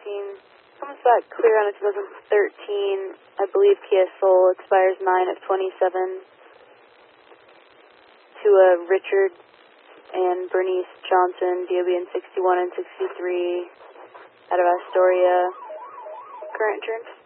Comes back clear on a 2013, I believe Kia Soul, expires 9 of 27. To Richard and Bernice Johnson, DOBN 61 and 63, out of Astoria. Current terms.